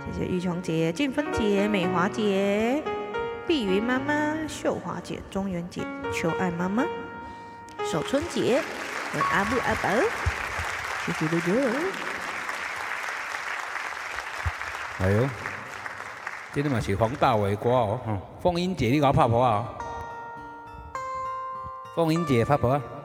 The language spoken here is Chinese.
谢谢玉琼姐、静芬姐、美华姐、碧云妈妈、秀华姐、中原姐、秋爱妈妈、守春姐和阿布阿宝，谢谢大家。 哎呦，这个嘛是黄大炜歌哦，凤英姐你给我拍婆啊，凤英姐拍婆啊。